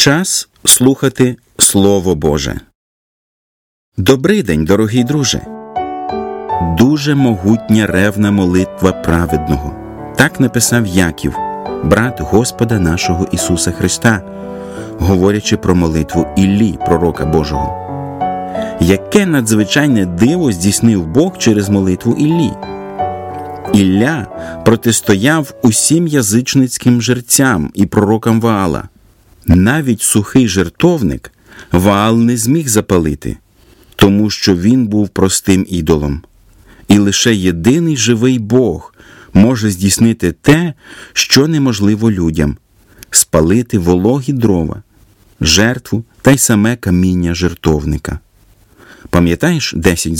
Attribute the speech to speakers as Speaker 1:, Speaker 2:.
Speaker 1: Час слухати Слово Боже. Добрий день, дорогий друже! Дуже могутня ревна молитва праведного. Так написав Яків, брат Господа нашого Ісуса Христа, говорячи про молитву Іллі, пророка Божого. Яке надзвичайне диво здійснив Бог через молитву Іллі! Ілля протистояв усім язичницьким жерцям і пророкам Ваала. Навіть сухий жертовник Ваал не зміг запалити, тому що він був простим ідолом. І лише єдиний живий Бог може здійснити те, що неможливо людям – спалити вологі дрова, жертву та й саме каміння жертовника. Пам'ятаєш 10